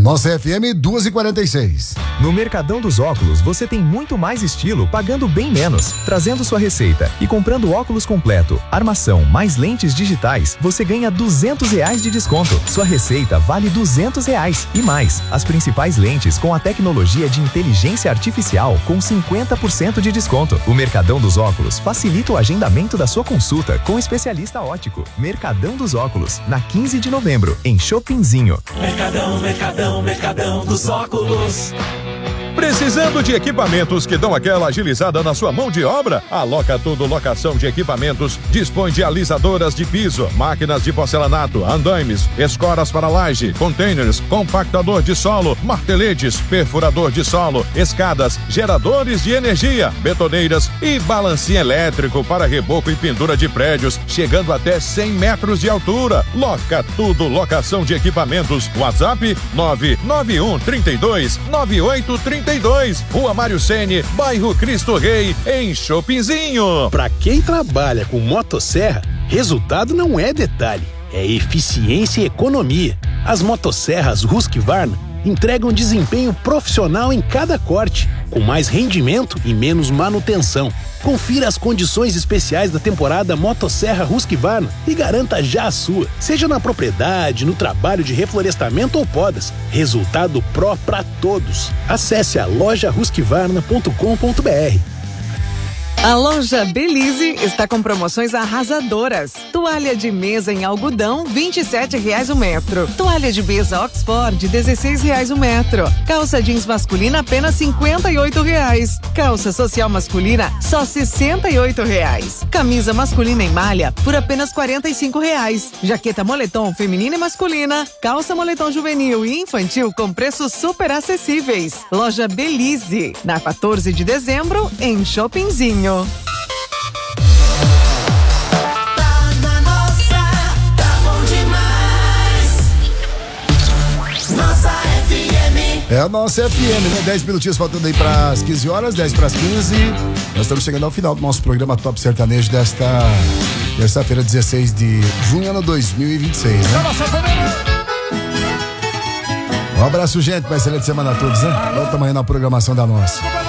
Nossa FM 2h46. No Mercadão dos Óculos, você tem muito mais estilo pagando bem menos. Trazendo sua receita e comprando óculos completo, armação mais lentes digitais, você ganha R$200 de desconto. Sua receita vale R$200 e mais. As principais lentes com a tecnologia de inteligência artificial com 50% de desconto. O Mercadão dos Óculos facilita o agendamento da sua consulta com o especialista óptico. Mercadão dos Óculos, na 15 de novembro, em Shoppingzinho. Mercadão dos Óculos. Precisando de equipamentos que dão aquela agilizada na sua mão de obra? A Loca Tudo Locação de Equipamentos dispõe de alisadoras de piso, máquinas de porcelanato, andaimes, escoras para laje, containers, compactador de solo, marteletes, perfurador de solo, escadas, geradores de energia, betoneiras e balancinho elétrico para reboco e pintura de prédios, chegando até 100 metros de altura. Loca Tudo Locação de Equipamentos. WhatsApp 991329832. Rua Mário Cene, bairro Cristo Rei, em Shoppingzinho. Pra quem trabalha com motosserra, resultado não é detalhe, é eficiência e economia. As motosserras Husqvarna entregam desempenho profissional em cada corte, com mais rendimento e menos manutenção. Confira as condições especiais da temporada Motosserra Husqvarna e garanta já a sua, seja na propriedade, no trabalho de reflorestamento ou podas. Resultado pró pra todos. Acesse a lojahusqvarna.com.br. A loja Belize está com promoções arrasadoras. Toalha de mesa em algodão, R$27 o metro. Toalha de mesa Oxford, R$16 o metro. Calça jeans masculina, apenas R$58. Calça social masculina, só R$68. Camisa masculina em malha, por apenas R$45. Jaqueta moletom feminina e masculina. Calça moletom juvenil e infantil com preços super acessíveis. Loja Belize, na 14 de dezembro, em Shoppingzinho. É a nossa FM, né? 10 minutinhos faltando aí para as 15 horas, 10 para as 15. Nós estamos chegando ao final do nosso programa Top Sertanejo desta terça-feira, 16 de junho, ano 2026, né? Um abraço, gente. Uma excelente semana a todos, né? Volta amanhã na programação da nossa.